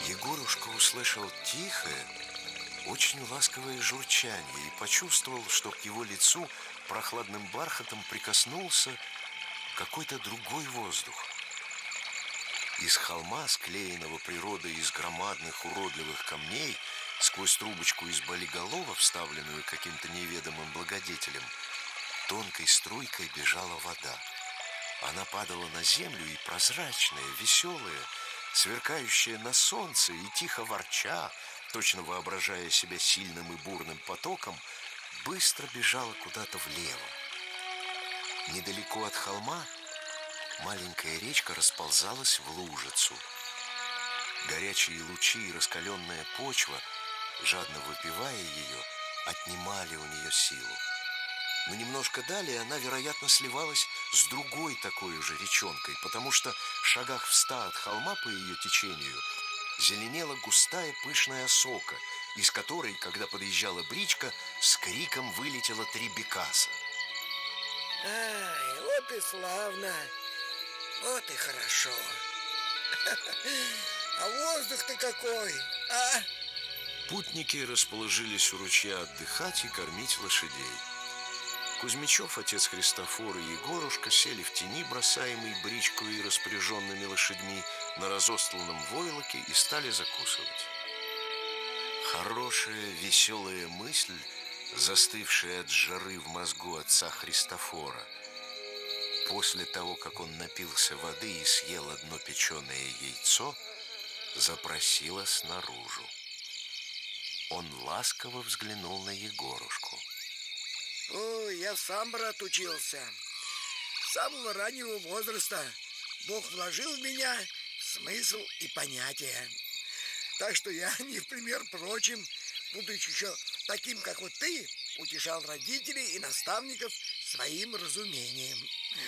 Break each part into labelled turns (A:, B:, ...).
A: Егорушка услышал тихое, очень ласковое журчание и почувствовал, что к его лицу прохладным бархатом прикоснулся какой-то другой воздух. Из холма, склеенного природой из громадных уродливых камней, сквозь трубочку из болиголова, вставленную каким-то неведомым благодетелем, тонкой струйкой бежала вода. Она падала на землю и прозрачная, веселая, сверкающая на солнце и тихо ворча, точно воображая себя сильным и бурным потоком, быстро бежала куда-то влево. Недалеко от холма маленькая речка расползалась в лужицу. Горячие лучи и раскаленная почва, жадно выпивая ее, отнимали у нее силу. Но немножко далее она, вероятно, сливалась с другой такой же речонкой, потому что в шагах в 100 от холма по ее течению зеленела густая пышная осока, из которой, когда подъезжала бричка, с криком вылетело 3 бекаса.
B: Ай, вот и славно, вот и хорошо. А воздух-то какой, а?
A: Путники расположились у ручья отдыхать и кормить лошадей. Кузьмичев, отец Христофор и Егорушка сели в тени, бросаемой бричкой и распряженными лошадьми, на разостланном войлоке и стали закусывать. Хорошая, веселая мысль, застывшая от жары в мозгу отца Христофора, после того, как он напился воды и съел одно печеное яйцо, запросила снаружи. Он ласково взглянул на Егорушку.
B: Ой, я сам, брат, учился. С самого раннего возраста Бог вложил в меня смысл и понятия. Так что я, не в пример прочим, будучи еще таким, как вот ты, утешал родителей и наставников своим разумением.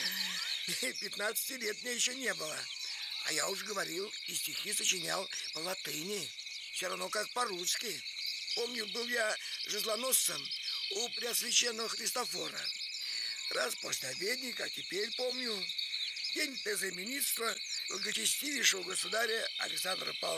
B: 15 лет мне еще не было, а я уж говорил и стихи сочинял по латыни, все равно как по-русски. Помню, был я жезлоносцем у Преосвященного Христофора. Раз после обедни, как теперь помню, день тезаименитства благочестивейшего государя Александра Павловича